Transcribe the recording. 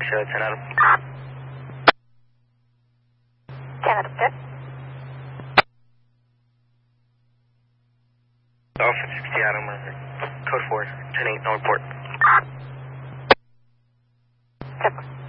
10 Adam. 10 Adam, good. Alpha 60 Adam, code 4, 10-8, no report. 10.